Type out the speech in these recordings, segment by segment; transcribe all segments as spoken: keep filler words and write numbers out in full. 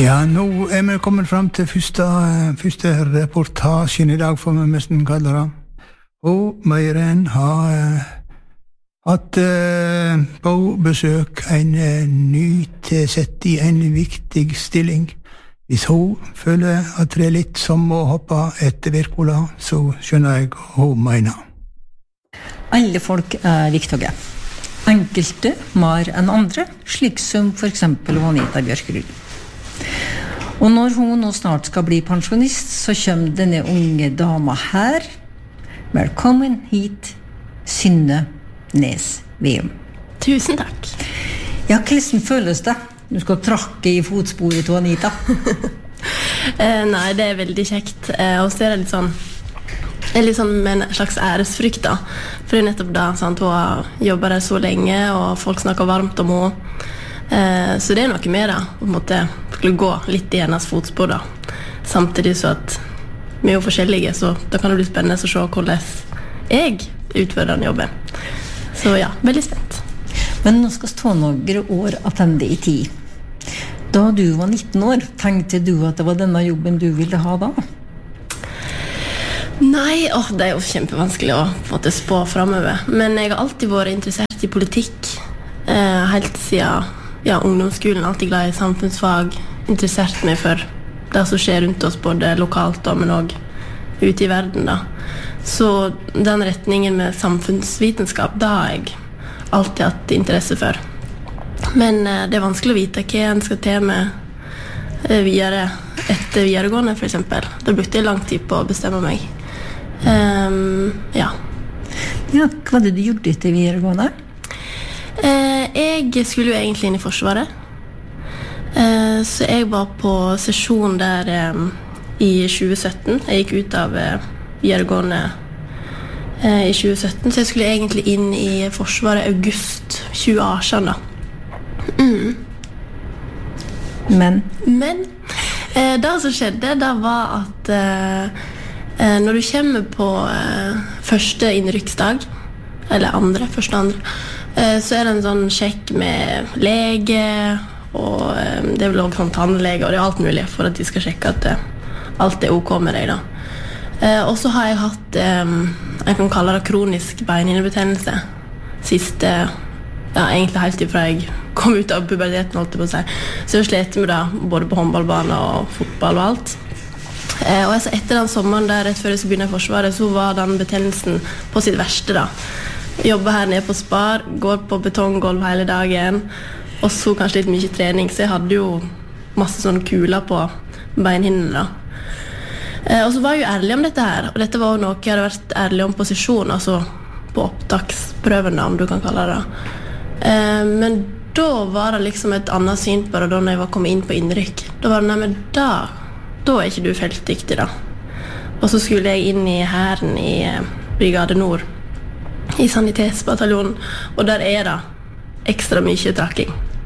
Ja, nå er vi kommet frem til første, første reportasjen I dag, får vi nesten kalle det. Og Meiren har uh, hatt uh, på besøk en uh, nytilsett I en viktig stilling. Hvis hun føler at det er litt som å hoppe etter Wirkola, så skjønner jeg hva hun mener. Alle folk er viktige. Enkelte mer enn andre, slik som for eksempel Anita Bjørkerud. Og når hun nå snart skal bli pensjonist, så kommer denne unge dama her. Velkommen hit, Synne Nes Veum. Tusen takk. Ja, hvordan føles det? Du skal trakke I fotsporet til Anita. eh, nei, det er veldig kjekt. Eh, og så er det litt sånn, det er litt sånn med en slags æresfrykt da. For det er nettopp da, sant, hun har jobbet der så lenge, og folk snakker varmt om henne. Eh, så det er noe med da, på en måte skulle gå litt I hennes fotspor da. Samtidig så at vi er jo forskjellige, så da kan det bli spennende å se hvordan jeg utfører den jobben. Så ja, veldig spent. Men nå skal stå noen år attende I tid. Da du var nitten år, tenkte du at det var denne jobben du ville ha da? Nei, åh, det er jo kjempevanskelig å få det spå fremover. Men jeg har alltid vært interessert I politikk, eh, helt siden ja, ungdomsskolen, alltid glad I samfunnsfag, interessert meg for det som skjer rundt oss, både lokalt da, men også ute I verden da. Så den retningen med samfunnsvitenskap, da har jeg alltid hatt interesse for. Men eh, det er vanskelig å vite hva en skal til med eh, videre etter videregående, for eksempel. Da brukte jeg lang tid på å bestemme meg. Um, ja. Ja, hva var det du gjorde etter videregående? Eh, jeg skulle jo egentlig inn I Forsvaret. Eh, så jeg var på sesjon der eh, I tjue sytten. Jeg gikk ut av eh, videregående eh, I tjue sytten, så jeg skulle egentlig inn I Forsvaret august tjue atten da. Mm. Men? Men eh, det som skjedde, det var at eh, eh, når du kommer på eh, første innrykksdag, eller andre, første andre, så er det en sånn sjekk med lege, og det er vel også sånn tannlege, og det er alt mulig for at de skal sjekke at alt er ok med deg da. Og så har jeg hatt, jeg kan kalle det kronisk beinhinnebetennelse, siste, ja, egentlig helt ifra jeg kom ut av puberteten, holdt jeg på å si. Så jeg slet med det, både på håndballbane og fotball og alt. Og altså etter den sommeren der, rett før jeg skulle begynne I Forsvaret, så var den betennelsen på sitt verste da. Jobber her nede på Spar, går på betonggolv hele dagen, og så kanskje litt mye trening, så jeg hadde jo masse sånne kuler på beinhinnene da. Eh, og så var jeg jo ærlig om dette her, og dette var jo noe jeg hadde vært ærlig om på sesjon, altså på opptaksprøven da, om du kan kalle det. Eh, men da var det liksom et annet syn på det da når jeg var kommet inn på innrykk. Da var det, nei, men da, da er ikke du feltdyktig da. Og så skulle jeg inn I hæren I Brigade Nord, I sanitetsbataljonen, og der er det ekstra mye trakking.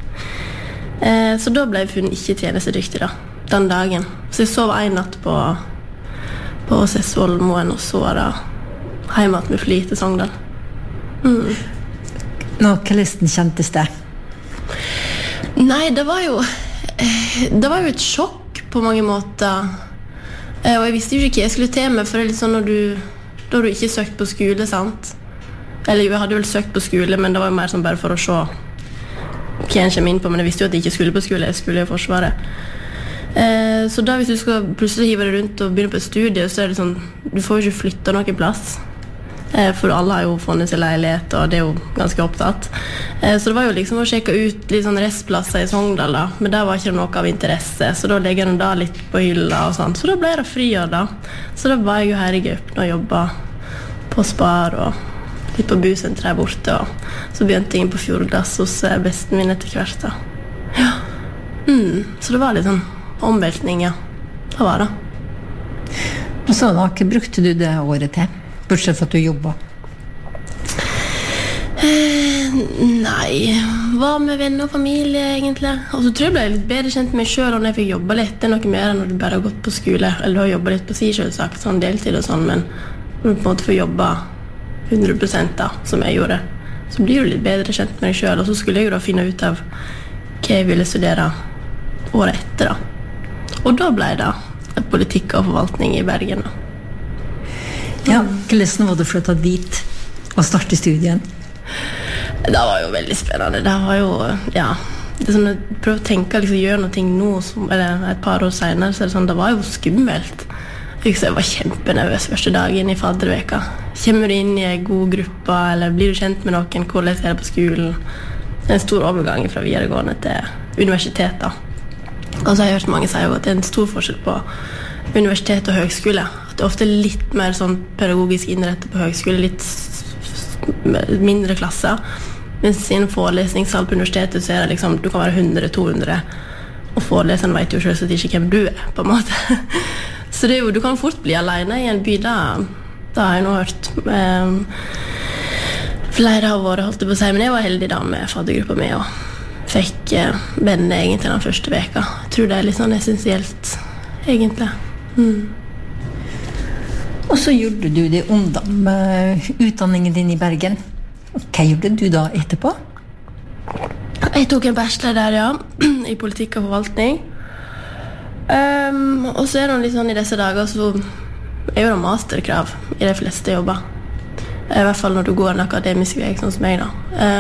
Eh, så da ble jeg funnet ikke tjenestedyktig da, den dagen. Så jeg sov en natt på, på Sessvollmoen, og så var det hjemme med fly til Sogndal. Mm. Nå, hvordan kjentes det? Nei, det var jo det var jo et sjokk på mange måter. Eh, og jeg visste jo ikke hva jeg skulle til med, for det er litt sånn når du, da har du ikke søkt på skole, sant? Eller jeg hadde vel søkt på skole, men det var jo mer sånn bare for å se hva jeg kommer inn på, men jeg visste jo at jeg ikke skulle på skole, jeg skulle I Forsvaret. Eh, så da hvis du skal plutselig hive deg rundt og begynne på et studie, så er det sånn, du får jo ikke flytte noen plass. Eh, for alle har jo funnet sin leilighet, og det er jo ganske opptatt. Eh, så det var jo liksom å sjekke ut litt sånn restplasser I Sogndal da, men der var ikke noe av interesse, så da legger jeg da litt på hylla og sånn. Så da ble det friår da. Så da var jeg jo her I Gaupen og jobbet på Spar og litt på busenter der borte, og så begynte jeg inn på Fjordglass hos besten min etter hvert da. Ja. Mm. Så det var litt sånn omveltning, ja. Det var det. Og så da, hva brukte du det året til? Bortsett for at du jobbet? Eh, nei, var med venner og familie egentlig. Og så tror jeg ble litt bedre kjent med meg selv når jeg fikk jobbe litt. Det er noe mer enn når du bare har gått på skole, eller du har jobbet litt på si selvsagt, sånn deltid og sånn, men når du på en måte får jobbe hundre prosent da, som jeg gjorde, så blir du litt bedre kjent med deg selv, og så skulle jeg jo da finne ut av hva jeg ville studere året etter da. Og da ble det politikk og forvaltning i Bergen. Ja, hvordan var det for å ta dit og starte studien? Det var jo veldig spennende. Det var jo, ja, det er sånn, jeg prøver å tenke, liksom, gjøre noe nå, som, eller et par år senere, så er det sånn, det var jo skummelt. Jeg var kjempenervøs første dagen i fadderveka. Kommer du inn i en god gruppe, eller blir du kjent med noen, hvordan er det på skolen? Det er en stor overgang fra videregående til universitetet. Og så har jeg hørt mange si at det er en stor forskjell på universitet og høgskole. At det er ofte litt mer sånn pedagogisk innrettet på høgskole, litt mindre klasser. Mens i en forelesningssal på universitetet så er det liksom, du kan være hundre til to hundre, og foreleseren vet jo selv ikke hvem du er, på en måte. Så det er jo, du kan fort bli alene i en by, da, da har jeg nå hørt. Um, flere har vært, holdt jeg på å si, men jeg var heldig da med faddergruppa mi, og fikk uh, venner egentlig den første veka. Jeg tror det er litt sånn essensielt, egentlig. Mm. Og så gjorde du det ungdom med utdanningen din i Bergen. Hva gjorde du da etterpå? Jeg tok en bachelor der, ja, i politikk og forvaltning. Um, og så er det litt sånn i disse dager, så er jo det masterkrav i de fleste jobber. I hvert fall når du går en akademisk vei, sånn som meg da. Uh,